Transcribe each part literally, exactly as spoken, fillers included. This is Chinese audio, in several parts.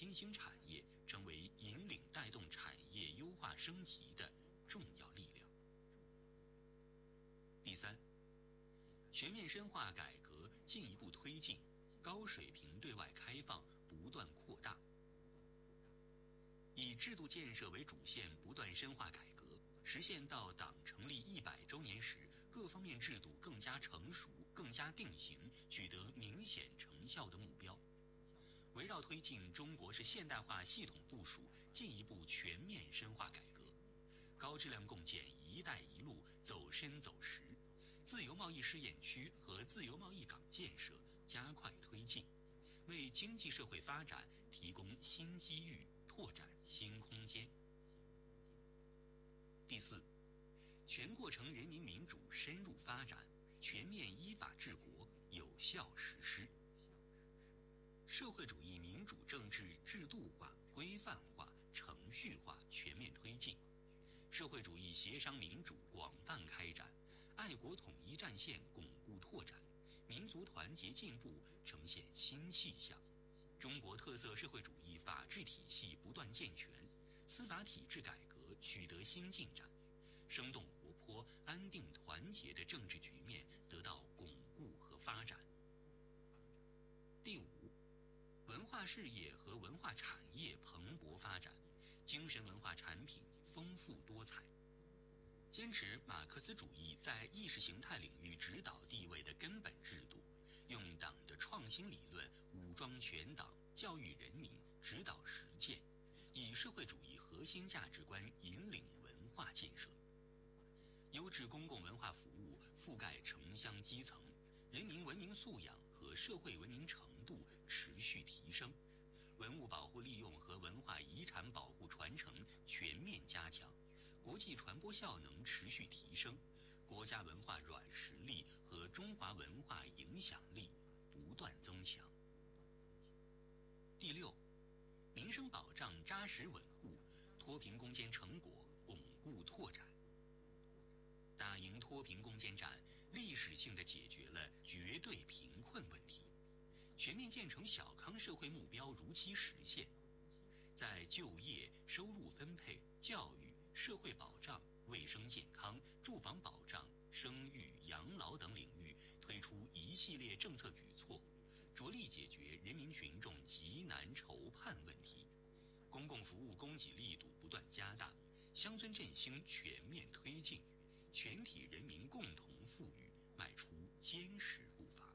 新兴产业成为引领带动产业优化升级的重要力量。第三，全面深化改革进一步推进，高水平对外开放不断扩大。以制度建设为主线，不断深化改革，实现到党成立一百周年时，各方面制度更加成熟、更加定型，取得明显成效的目标。围绕推进中国式现代化系统部署，进一步全面深化改革，高质量共建“一带一路”走深走实，自由贸易试验区和自由贸易港建设加快推进，为经济社会发展提供新机遇，拓展新空间。第四，全过程人民民主深入发展，全面依法治国，有效实施。社会主义民主政治制度化、规范化、程序化全面推进，社会主义协商民主广泛开展，爱国统一战线巩固拓展，民族团结进步呈现新气象。中国特色社会主义法治体系不断健全，司法体制改革取得新进展，生动活泼、安定团结的政治局面得到巩固和发展。第五，文化事业和文化产业蓬勃发展，精神文化产品丰富多彩。坚持马克思主义在意识形态领域指导地位的根本制度，用党的创新理论武装全党，教育人民，指导实践，以社会主义核心价值观引领文化建设。优质公共文化服务覆盖城乡基层，人民文明素养和社会文明程度持续提升，文物保护利用和文化遗产保护传承全面加强，国际传播效能持续提升，国家文化软实力和中华文化影响力不断增强。第六，民生保障扎实稳固，脱贫攻坚成果巩固拓展。打赢脱贫攻坚战，历史性地解决了绝对贫困问题，全面建成小康社会目标如期实现，在就业、收入分配、教育、社会保障、卫生健康、住房保障、生育、养老等领域推出一系列政策举措，着力解决人民群众急难愁盼问题，公共服务供给力度不断加大，乡村振兴全面推进，全体人民共同富裕迈出坚实步伐。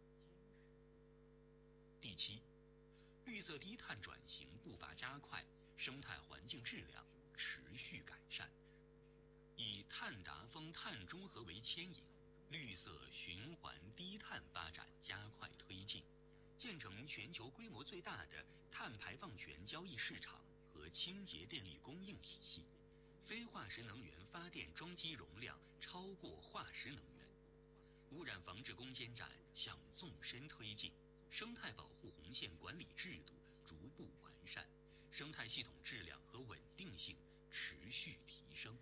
第七，绿色低碳转型步伐加快，生态环境质量持续改善，以碳达峰、碳中和为牵引，绿色循环低碳发展加快推进，建成全球规模最大的碳排放权交易市场和清洁电力供应体系，非化石能源发电装机容量超过化石能源，污染防治攻坚战向纵深推进，生态保护红线管理制度逐步完善，生态系统质量和稳定性持续提升。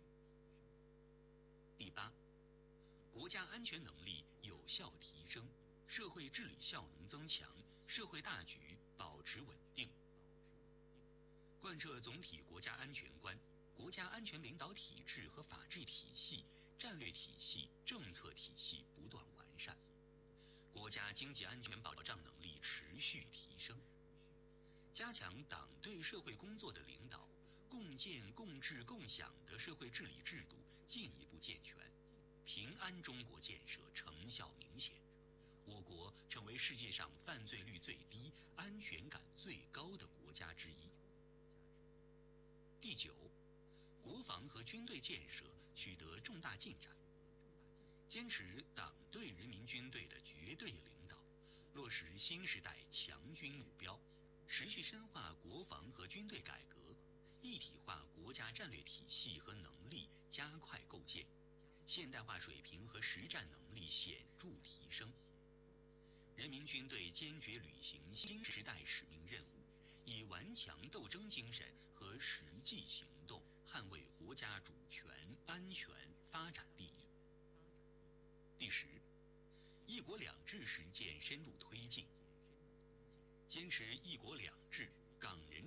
第八，国家安全能力有效提升，社会治理效能增强，社会大局保持稳定。贯彻总体国家安全观，国家安全领导体制和法治体系、战略体系、政策体系不断完善，国家经济安全保障能力持续提升，加强党对社会工作的领导，共建共治共享的社会治理制度进一步健全，平安中国建设成效明显，我国成为世界上犯罪率最低、安全感最高的国家之一。第九，国防和军队建设取得重大进展，坚持党对人民军队的绝对领导，落实新时代强军目标，持续深化国防和军队改革，一体化国家战略体系和能力加快构建，现代化水平和实战能力显著提升。人民军队坚决履行新时代使命任务，以顽强斗争精神和实际行动捍卫国家主权、安全、发展利益。第十，一国两制实践深入推进，坚持一国两制、